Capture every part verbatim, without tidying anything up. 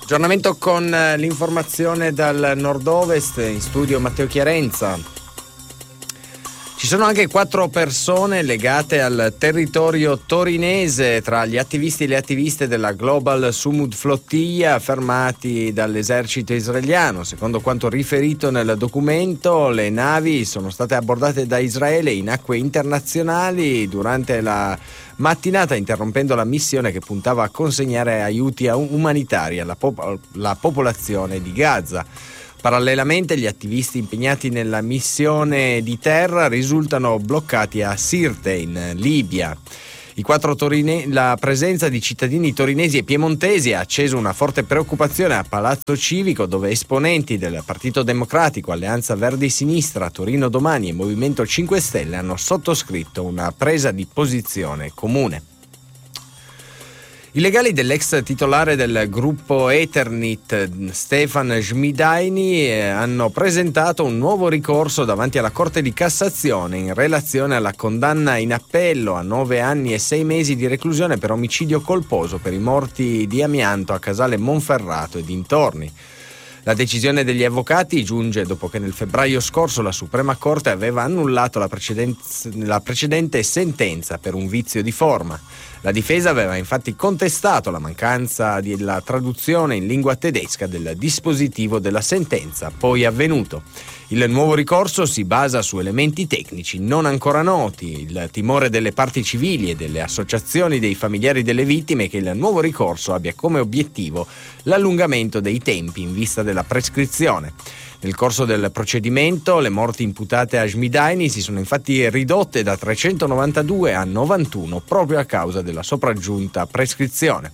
Aggiornamento con l'informazione dal nord-ovest, in studio Matteo Chiarenza. Ci sono anche quattro persone legate al territorio torinese tra gli attivisti e le attiviste della Global Sumud Flottiglia fermati dall'esercito israeliano. Secondo quanto riferito nel documento, le navi sono state abbordate da Israele in acque internazionali durante la mattinata, interrompendo la missione che puntava a consegnare aiuti umanitari alla pop- la popolazione di Gaza. Parallelamente gli attivisti impegnati nella missione di terra risultano bloccati a Sirte in Libia. I quattro torine- la presenza di cittadini torinesi e piemontesi ha acceso una forte preoccupazione a Palazzo Civico, dove esponenti del Partito Democratico, Alleanza Verdi Sinistra, Torino Domani e Movimento cinque Stelle hanno sottoscritto una presa di posizione comune. I legali dell'ex titolare del gruppo Eternit, Stefan Schmidaini, hanno presentato un nuovo ricorso davanti alla Corte di Cassazione in relazione alla condanna in appello a nove anni e sei mesi di reclusione per omicidio colposo per i morti di amianto a Casale Monferrato e dintorni. La decisione degli avvocati giunge dopo che nel febbraio scorso la Suprema Corte aveva annullato la, la precedente sentenza per un vizio di forma. La difesa aveva infatti contestato la mancanza della traduzione in lingua tedesca del dispositivo della sentenza, poi avvenuto. Il nuovo ricorso si basa su elementi tecnici non ancora noti, il timore delle parti civili e delle associazioni dei familiari delle vittime che il nuovo ricorso abbia come obiettivo l'allungamento dei tempi in vista della prescrizione. Nel corso del procedimento le morti imputate a Schmidaini si sono infatti ridotte da trecentonovantadue a novantuno proprio a causa della sopraggiunta prescrizione.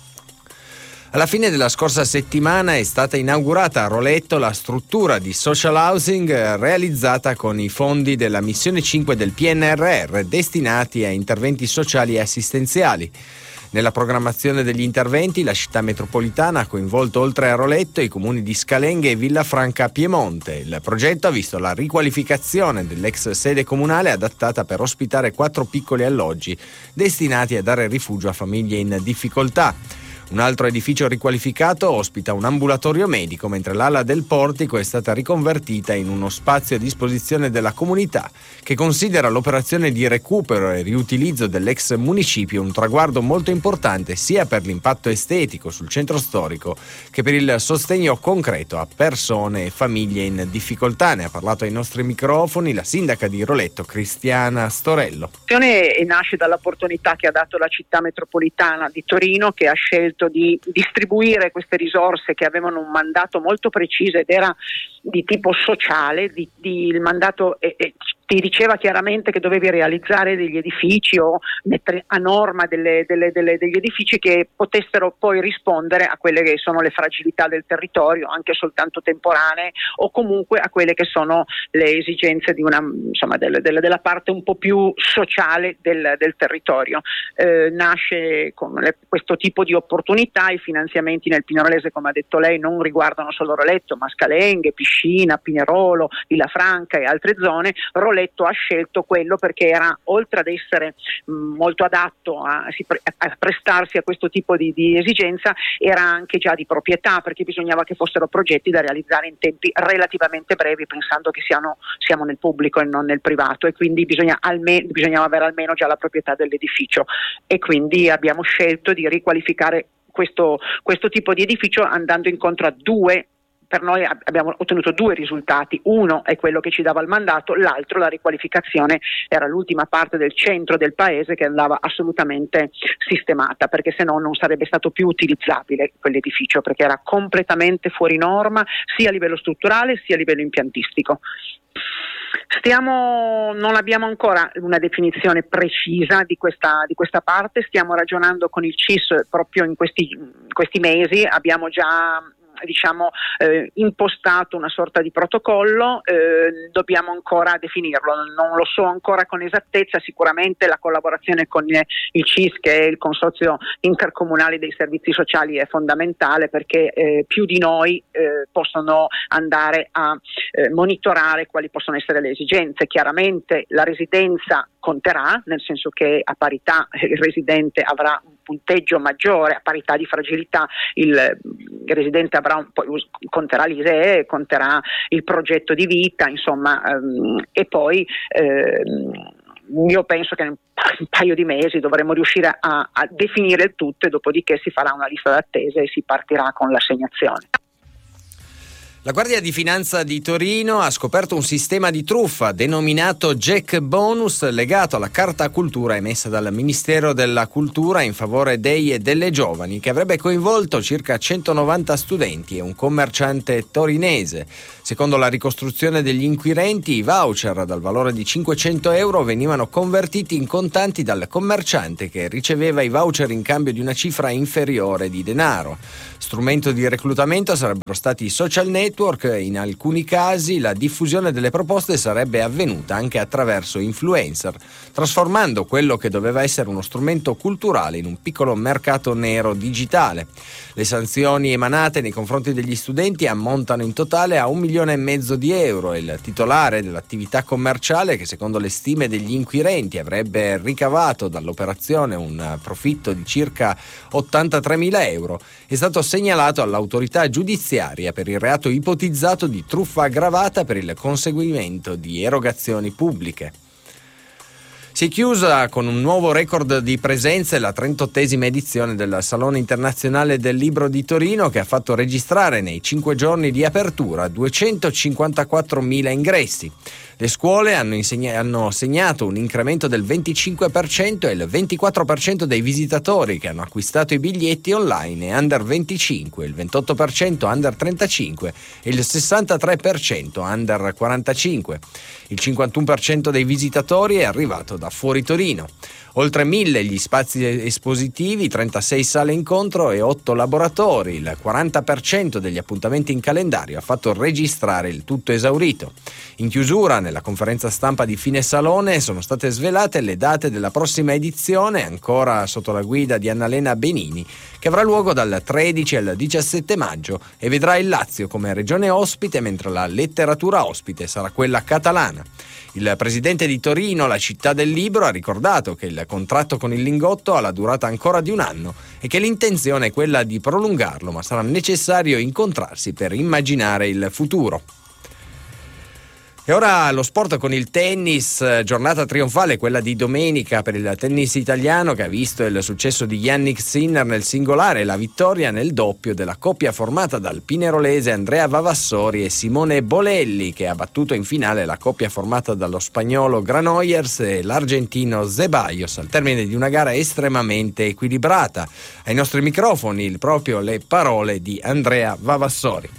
Alla fine della scorsa settimana è stata inaugurata a Roletto la struttura di social housing realizzata con i fondi della missione cinque del P N R R destinati a interventi sociali e assistenziali. Nella programmazione degli interventi la città metropolitana ha coinvolto oltre a Roletto i comuni di Scalenghe e Villafranca a Piemonte. Il progetto ha visto la riqualificazione dell'ex sede comunale adattata per ospitare quattro piccoli alloggi destinati a dare rifugio a famiglie in difficoltà. Un altro edificio riqualificato ospita un ambulatorio medico, mentre l'ala del portico è stata riconvertita in uno spazio a disposizione della comunità, che considera l'operazione di recupero e riutilizzo dell'ex municipio un traguardo molto importante sia per l'impatto estetico sul centro storico che per il sostegno concreto a persone e famiglie in difficoltà. Ne ha parlato ai nostri microfoni la sindaca di Roletto, Cristiana Storello. E nasce dall'opportunità che ha dato la città metropolitana di Torino, che ha scelto di distribuire queste risorse che avevano un mandato molto preciso ed era di tipo sociale. Di, di, il mandato e, e ti diceva chiaramente che dovevi realizzare degli edifici o mettere a norma delle, delle, delle, degli edifici che potessero poi rispondere a quelle che sono le fragilità del territorio, anche soltanto temporanee, o comunque a quelle che sono le esigenze di una, insomma, delle, delle, della parte un po' più sociale del, del territorio. Eh, nasce con le, questo tipo di opportunità. I finanziamenti nel Pinerolese, come ha detto lei, non riguardano solo Roletto, ma Scalenghe, Piscina, Pinerolo, Villafranca e altre zone. Roletto ha scelto quello perché era, oltre ad essere mh, molto adatto a, a prestarsi a questo tipo di, di esigenza, era anche già di proprietà, perché bisognava che fossero progetti da realizzare in tempi relativamente brevi, pensando che siano, siamo nel pubblico e non nel privato, e quindi bisogna alme- bisognava avere almeno già la proprietà dell'edificio, e quindi abbiamo scelto di riqualificare questo, questo tipo di edificio andando incontro a due. Per noi abbiamo ottenuto due risultati: uno è quello che ci dava il mandato, l'altro, la riqualificazione, era l'ultima parte del centro del paese che andava assolutamente sistemata, perché se no non sarebbe stato più utilizzabile quell'edificio, perché era completamente fuori norma sia a livello strutturale sia a livello impiantistico. Stiamo, non abbiamo ancora una definizione precisa di questa, di questa parte, stiamo ragionando con il C I S proprio in questi, questi mesi, abbiamo già diciamo eh, impostato una sorta di protocollo, eh, dobbiamo ancora definirlo, non lo so ancora con esattezza. Sicuramente la collaborazione con il C I S, che è il Consorzio Intercomunale dei Servizi Sociali, è fondamentale, perché eh, più di noi eh, possono andare a eh, monitorare quali possono essere le esigenze. Chiaramente la residenza conterà, nel senso che a parità il residente avrà un punteggio maggiore, a parità di fragilità il, il residente avrà un po', conterà l'I S E E, conterà il progetto di vita, insomma, ehm, e poi ehm, io penso che in un paio di mesi dovremo riuscire a, a definire il tutto e dopodiché si farà una lista d'attesa e si partirà con l'assegnazione. La Guardia di Finanza di Torino ha scoperto un sistema di truffa denominato Jack Bonus legato alla carta cultura emessa dal Ministero della Cultura in favore dei e delle giovani, che avrebbe coinvolto circa centonovanta studenti e un commerciante torinese. Secondo la ricostruzione degli inquirenti, i voucher dal valore di cinquecento euro venivano convertiti in contanti dal commerciante, che riceveva i voucher in cambio di una cifra inferiore di denaro. Strumento di reclutamento sarebbero stati i social network. In alcuni casi la diffusione delle proposte sarebbe avvenuta anche attraverso influencer, trasformando quello che doveva essere uno strumento culturale in un piccolo mercato nero digitale. Le sanzioni emanate nei confronti degli studenti ammontano in totale a un milione e mezzo di euro e il titolare dell'attività commerciale, che secondo le stime degli inquirenti avrebbe ricavato dall'operazione un profitto di circa ottantatremila euro, è stato segnalato all'autorità giudiziaria per il reato ipotizzato di truffa aggravata per il conseguimento di erogazioni pubbliche. Si è chiusa con un nuovo record di presenze la trentottesima edizione del Salone Internazionale del Libro di Torino, che ha fatto registrare nei cinque giorni di apertura duecentocinquantaquattromila ingressi. Le scuole hanno, insegna- hanno segnato un incremento del venticinque per cento e il ventiquattro per cento dei visitatori che hanno acquistato i biglietti online è under venticinque, il ventotto per cento under trentacinque e il sessantatré per cento under quarantacinque. Il cinquantuno per cento dei visitatori è arrivato da fuori Torino. Oltre mille gli spazi espositivi, trentasei sale incontro e otto laboratori. Il quaranta per cento degli appuntamenti in calendario ha fatto registrare il tutto esaurito. In chiusura, nella conferenza stampa di fine salone, sono state svelate le date della prossima edizione, ancora sotto la guida di Annalena Benini, che avrà luogo dal tredici al diciassette maggio e vedrà il Lazio come regione ospite, mentre la letteratura ospite sarà quella catalana. Il presidente di Torino, la città del libro, ha ricordato che il contratto con il Lingotto ha la durata ancora di un anno e che l'intenzione è quella di prolungarlo, ma sarà necessario incontrarsi per immaginare il futuro. E ora lo sport con il tennis, giornata trionfale quella di domenica per il tennis italiano, che ha visto il successo di Jannik Sinner nel singolare e la vittoria nel doppio della coppia formata dal pinerolese Andrea Vavassori e Simone Bolelli, che ha battuto in finale la coppia formata dallo spagnolo Granollers e l'argentino Zeballos al termine di una gara estremamente equilibrata. Ai nostri microfoni proprio le parole di Andrea Vavassori.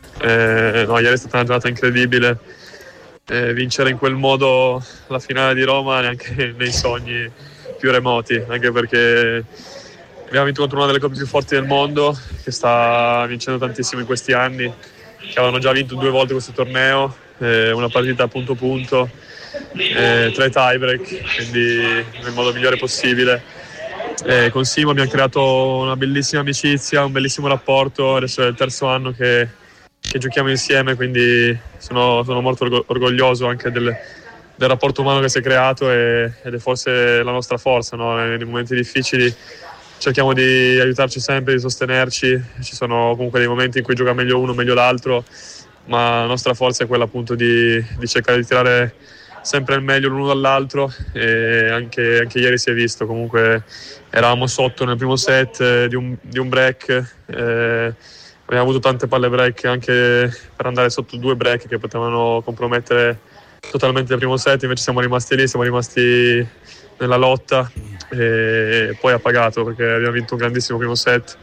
Eh, no, ieri è stata una giornata incredibile. Eh, vincere in quel modo la finale di Roma neanche nei sogni più remoti, anche perché abbiamo vinto contro una delle coppie più forti del mondo, che sta vincendo tantissimo in questi anni, che avevano già vinto due volte questo torneo, eh, una partita punto punto, eh, tre tie-break, quindi nel modo migliore possibile. Eh, con Simo abbiamo creato una bellissima amicizia, un bellissimo rapporto, adesso è il terzo anno che che giochiamo insieme, quindi sono, sono molto orgoglioso anche del, del rapporto umano che si è creato e, ed è forse la nostra forza, no? Nei momenti difficili cerchiamo di aiutarci sempre, di sostenerci, ci sono comunque dei momenti in cui gioca meglio uno, meglio l'altro, ma la nostra forza è quella appunto di, di cercare di tirare sempre il meglio l'uno dall'altro e anche, anche ieri si è visto, comunque eravamo sotto nel primo set eh, di, un, di un break, eh, abbiamo avuto tante palle break anche per andare sotto due break che potevano compromettere totalmente il primo set, invece siamo rimasti lì, siamo rimasti nella lotta e poi ha pagato perché abbiamo vinto un grandissimo primo set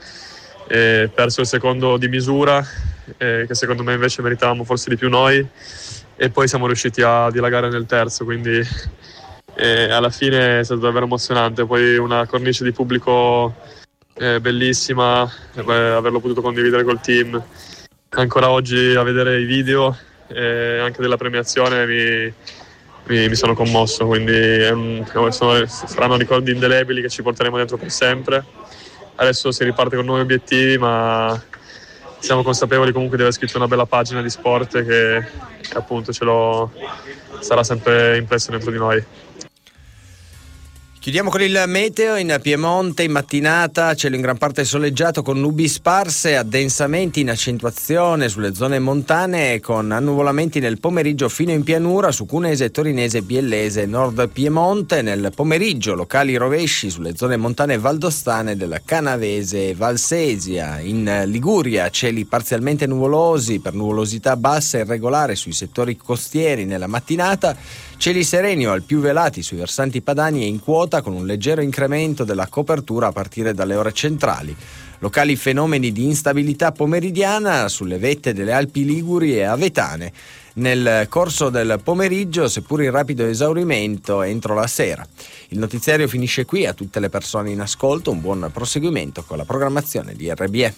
e perso il secondo di misura eh, che secondo me invece meritavamo forse di più noi e poi siamo riusciti a dilagare nel terzo, quindi eh, alla fine è stato davvero emozionante, poi una cornice di pubblico Eh, bellissima, eh, averlo potuto condividere col team ancora oggi a vedere i video eh, anche della premiazione mi, mi, mi sono commosso, quindi è un, sono, saranno ricordi indelebili che ci porteremo dentro per sempre. Adesso si riparte con nuovi obiettivi, ma siamo consapevoli comunque di aver scritto una bella pagina di sport che, che appunto ce lo sarà sempre impresso dentro di noi. Chiudiamo con il meteo. In Piemonte in mattinata cielo in gran parte soleggiato con nubi sparse, addensamenti in accentuazione sulle zone montane con annuvolamenti nel pomeriggio fino in pianura su Cunese, Torinese, Biellese, Nord Piemonte. Nel pomeriggio locali rovesci sulle zone montane valdostane del Canavese e Valsesia. In Liguria cieli parzialmente nuvolosi per nuvolosità bassa e irregolare sui settori costieri nella mattinata. Cieli sereni o al più velati sui versanti padani e in quota con un leggero incremento della copertura a partire dalle ore centrali. Locali fenomeni di instabilità pomeridiana sulle vette delle Alpi Liguri e Avetane. Nel corso del pomeriggio, seppur in rapido esaurimento, entro la sera. Il notiziario finisce qui. A tutte le persone in ascolto un buon proseguimento con la programmazione di R B E.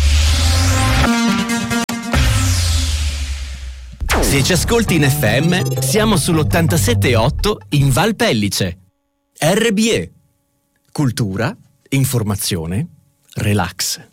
Se ci ascolti in F M, siamo sull'ottantasette virgola otto in Val Pellice. R B E. Cultura, informazione, relax.